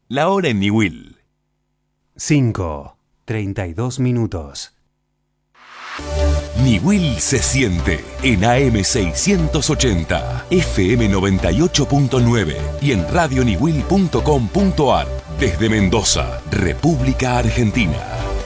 La hora en Niwil. 5:32. Niwil se siente en AM 680, FM 98.9 y en radioniwil.com.ar desde Mendoza, República Argentina.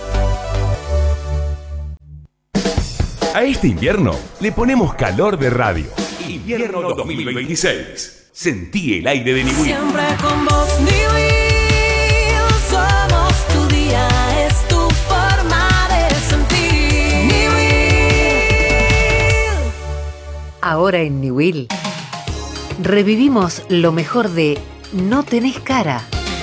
A este invierno le ponemos calor de radio. Invierno 2026. Sentí el aire de Niwil. Siempre con vos, Niwil. Somos tu día, es tu forma de sentir. Niwil. Ahora en Niwil revivimos lo mejor de No tenés cara.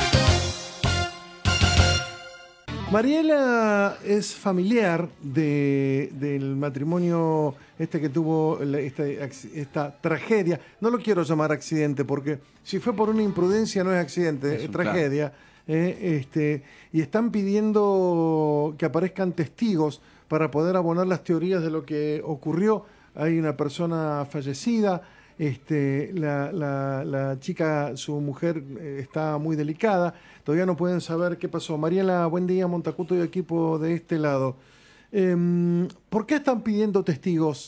Mariela es familiar del matrimonio que tuvo esta tragedia. No lo quiero llamar accidente porque si fue por una imprudencia no es accidente, es tragedia. Y están pidiendo que aparezcan testigos para poder abonar las teorías de lo que ocurrió. Hay una persona fallecida. La chica, su mujer, está muy delicada. Todavía no pueden saber qué pasó. Mariela, buen día, Montacuto y equipo de este lado. ¿Por qué están pidiendo testigos?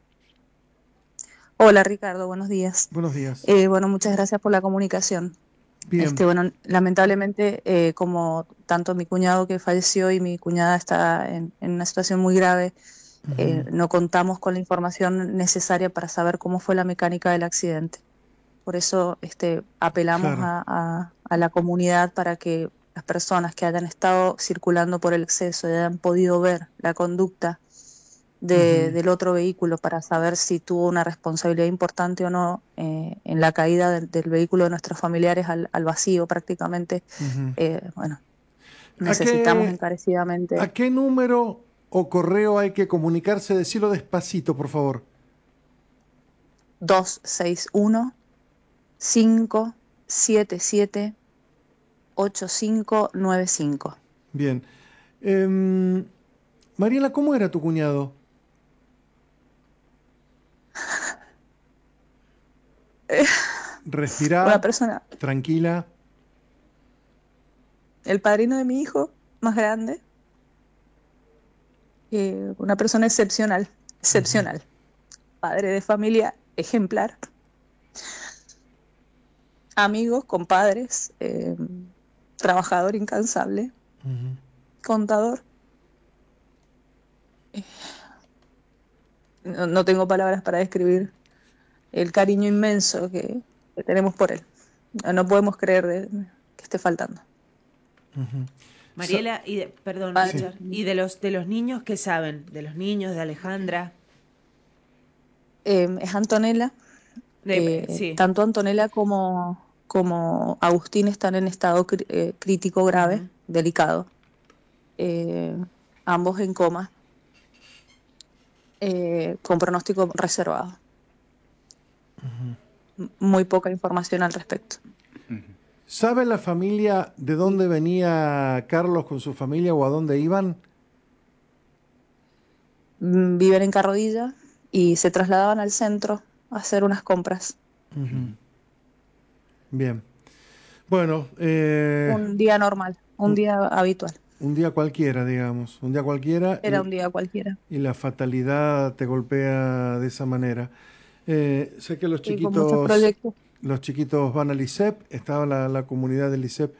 Hola Ricardo, buenos días. Buenos días. Muchas gracias por la comunicación. Bien. Lamentablemente, como tanto mi cuñado que falleció y mi cuñada está en una situación muy grave, no contamos con la información necesaria para saber cómo fue la mecánica del accidente. Por eso apelamos a la comunidad para que las personas que hayan estado circulando por el exceso y hayan podido ver la conducta del otro vehículo para saber si tuvo una responsabilidad importante o no en la caída del vehículo de nuestros familiares al vacío prácticamente. Necesitamos encarecidamente. ¿A qué número o correo hay que comunicarse? Decirlo despacito, por favor. 261-577-8595. Bien. Mariela, ¿cómo era tu cuñado? Respirá. Una persona. Tranquila. El padrino de mi hijo, más grande. Una persona excepcional. Padre de familia ejemplar. Amigos, compadres, trabajador incansable, contador. No tengo palabras para describir el cariño inmenso que tenemos por él. No podemos creer que esté faltando. Mariela, perdón, Richard, ¿y de los niños qué saben? ¿De los niños, de Alejandra? Es Antonella. Tanto Antonella como Agustín están en estado crítico grave, delicado. Ambos en coma, con pronóstico reservado. Muy poca información al respecto. ¿Sabe la familia de dónde venía Carlos con su familia o a dónde iban? Viven en Carrodilla y se trasladaban al centro a hacer unas compras. Bien. Bueno. Un día normal, un día habitual. Un día cualquiera, digamos. Un día cualquiera. Era un día cualquiera. Y la fatalidad te golpea de esa manera. Sé que los chiquitos van al ISEP, estaba la comunidad del ISEP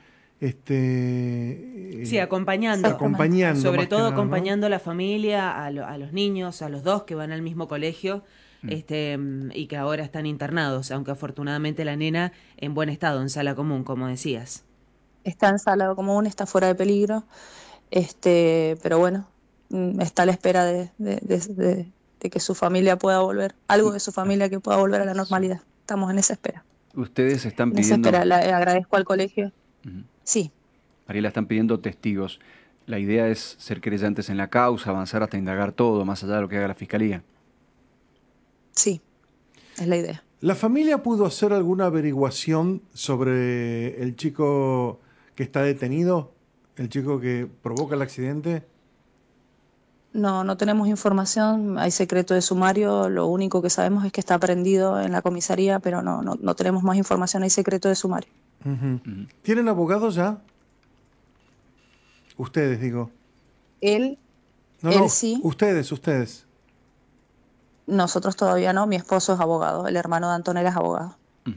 acompañando. Sobre todo nada, acompañando a la familia, a los niños, a los dos que van al mismo colegio, y que ahora están internados, aunque afortunadamente la nena en buen estado, en sala común, como decías. Está en sala común, está fuera de peligro, pero bueno, está a la espera de que su familia pueda volver, algo de su familia que pueda volver a la normalidad. Estamos en esa espera. Ustedes están en esa pidiendo... espera, le agradezco al colegio. Sí. Mariela, están pidiendo testigos. La idea es ser creyentes en la causa, avanzar hasta indagar todo, más allá de lo que haga la Fiscalía. Sí, es la idea. ¿La familia pudo hacer alguna averiguación sobre el chico que está detenido? ¿El chico que provoca el accidente? No tenemos información, hay secreto de sumario, lo único que sabemos es que está prendido en la comisaría, pero no tenemos más información, hay secreto de sumario. ¿Tienen abogado ya? Ustedes, digo. Él No, sí. Ustedes. Nosotros todavía no. Mi esposo es abogado. El hermano de Antonella es abogado.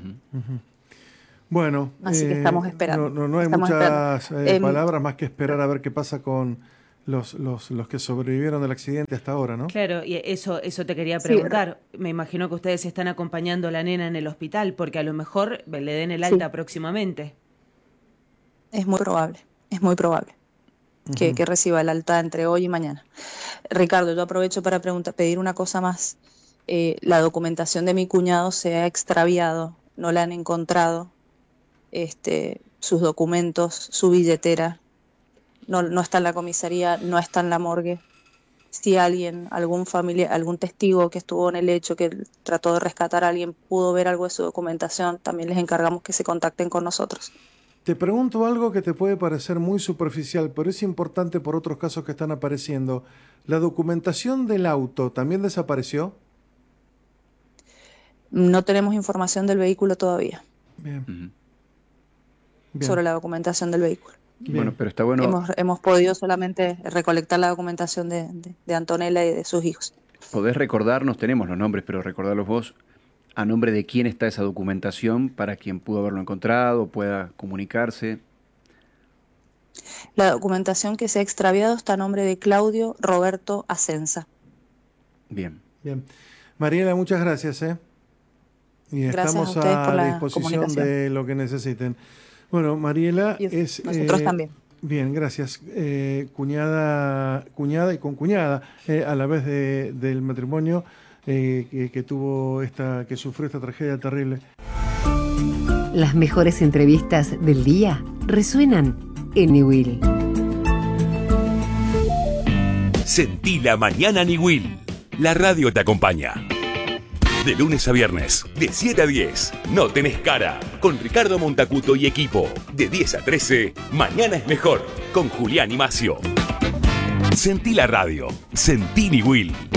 Bueno, Así que estamos esperando. No hay Estamos muchas palabras más que esperar a ver qué pasa con los que sobrevivieron del accidente hasta ahora, ¿no? Claro, y eso te quería preguntar. Me imagino que ustedes están acompañando a la nena en el hospital, porque a lo mejor le den el alta próximamente. Es muy probable que reciba el alta entre hoy y mañana. Ricardo, yo aprovecho para pedir una cosa más. La documentación de mi cuñado se ha extraviado, no la han encontrado. Sus documentos, su billetera, no está en la comisaría, no está en la morgue. Si alguien, algún familiar, algún testigo que estuvo en el hecho, que trató de rescatar a alguien, pudo ver algo de su documentación, también les encargamos que se contacten con nosotros. Te pregunto algo que te puede parecer muy superficial, pero es importante por otros casos que están apareciendo. ¿La documentación del auto también desapareció? No tenemos información del vehículo todavía. Bien. Sobre la documentación del vehículo. Bien. Bueno, pero está bueno. Hemos podido solamente recolectar la documentación de Antonella y de sus hijos. Podés recordarnos, tenemos los nombres, pero recordarlos vos, a nombre de quién está esa documentación para quien pudo haberlo encontrado, pueda comunicarse. La documentación que se ha extraviado está a nombre de Claudio Roberto Asenza. Bien. Mariela, muchas gracias. Y gracias estamos a disposición de lo que necesiten. Bueno, Mariela es... Nosotros también. Bien, gracias. Cuñada y concuñada a la vez del matrimonio que sufrió esta tragedia terrible. Las mejores entrevistas del día resuenan en Niwil. Sentí la mañana Niwil. La radio te acompaña. De lunes a viernes, de 7 a 10, No Tenés Cara, con Ricardo Montacuto y equipo. De 10 a 13, Mañana es Mejor, con Julián y Macio. Sentí la radio, sentí Niwil.